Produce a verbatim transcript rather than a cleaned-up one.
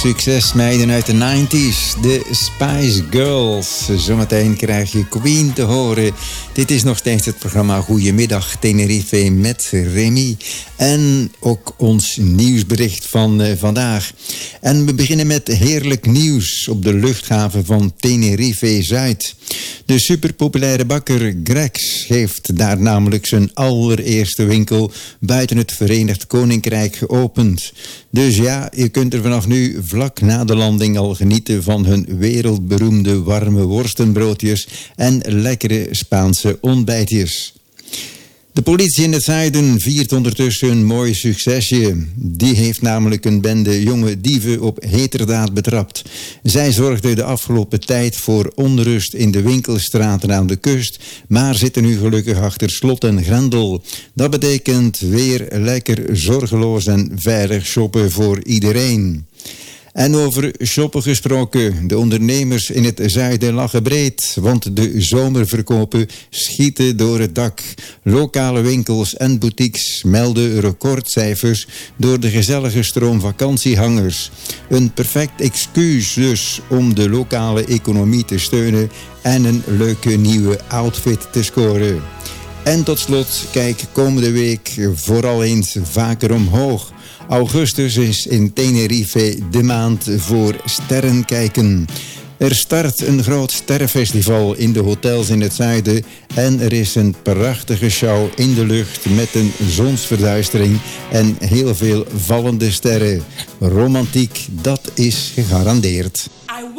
Succesmeiden uit de negentig, de Spice Girls. Zometeen krijg je Queen te horen. Dit is nog steeds het programma Goedemiddag Tenerife met Remy. En ook ons nieuwsbericht van uh, vandaag. En we beginnen met heerlijk nieuws op de luchthaven van Tenerife-Zuid. De superpopulaire bakker Greggs heeft daar namelijk zijn allereerste winkel buiten het Verenigd Koninkrijk geopend. Dus ja, je kunt er vanaf nu vlak na de landing al genieten van hun wereldberoemde warme worstenbroodjes en lekkere Spaanse ontbijtjes. De politie in het zuiden viert ondertussen een mooi succesje. Die heeft namelijk een bende jonge dieven op heterdaad betrapt. Zij zorgden de afgelopen tijd voor onrust in de winkelstraten aan de kust, maar zitten nu gelukkig achter slot en grendel. Dat betekent weer lekker zorgeloos en veilig shoppen voor iedereen. En over shoppen gesproken, de ondernemers in het zuiden lachen breed, want de zomerverkopen schieten door het dak. Lokale winkels en boutiques melden recordcijfers door de gezellige stroom vakantiehangers. Een perfect excuus dus om de lokale economie te steunen en een leuke nieuwe outfit te scoren. En tot slot, kijk komende week vooral eens vaker omhoog. Augustus is in Tenerife de maand voor sterrenkijken. Er start een groot sterrenfestival in de hotels in het zuiden en er is een prachtige show in de lucht met een zonsverduistering en heel veel vallende sterren. Romantiek, dat is gegarandeerd.